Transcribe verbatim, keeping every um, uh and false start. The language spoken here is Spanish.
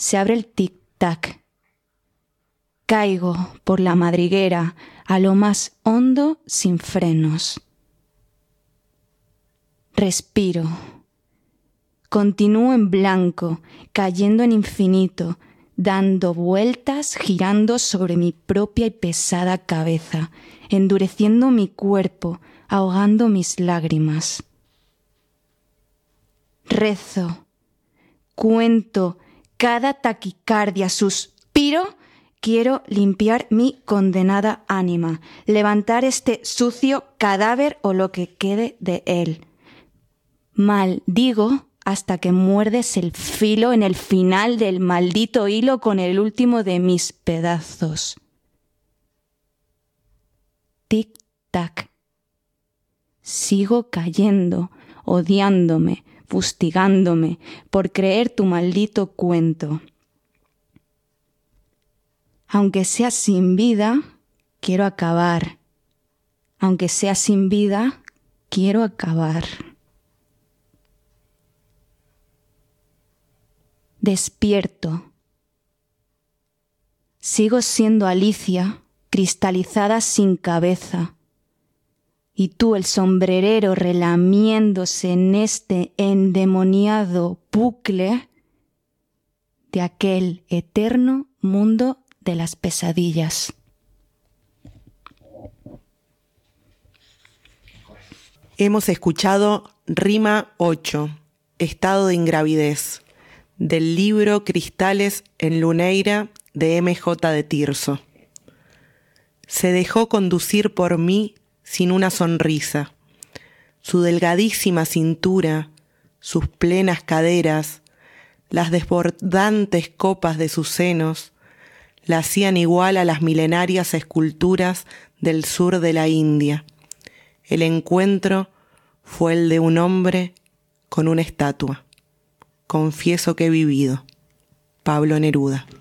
se abre el tic-tac. Caigo por la madriguera a lo más hondo sin frenos. Respiro. Continúo en blanco, cayendo en infinito, dando vueltas, girando sobre mi propia y pesada cabeza, endureciendo mi cuerpo, ahogando mis lágrimas. Rezo, cuento cada taquicardia, suspiro, quiero limpiar mi condenada ánima, levantar este sucio cadáver o lo que quede de él. Maldigo hasta que muerdes el filo en el final del maldito hilo con el último de mis pedazos. Tic-tac. Sigo cayendo, odiándome, fustigándome por creer tu maldito cuento. Aunque sea sin vida, quiero acabar. Aunque sea sin vida, quiero acabar. Despierto. Sigo siendo Alicia, cristalizada sin cabeza. Y tú, el sombrerero, relamiéndose en este endemoniado bucle de aquel eterno mundo de las pesadillas. Hemos escuchado Rima ocho, Estado de Ingravidez, del libro Cristales en Luneira de eme jota de Tirso. Se dejó conducir por mí sin una sonrisa. Su delgadísima cintura, sus plenas caderas, las desbordantes copas de sus senos, la hacían igual a las milenarias esculturas del sur de la India. El encuentro fue el de un hombre con una estatua. Confieso que he vivido. Pablo Neruda.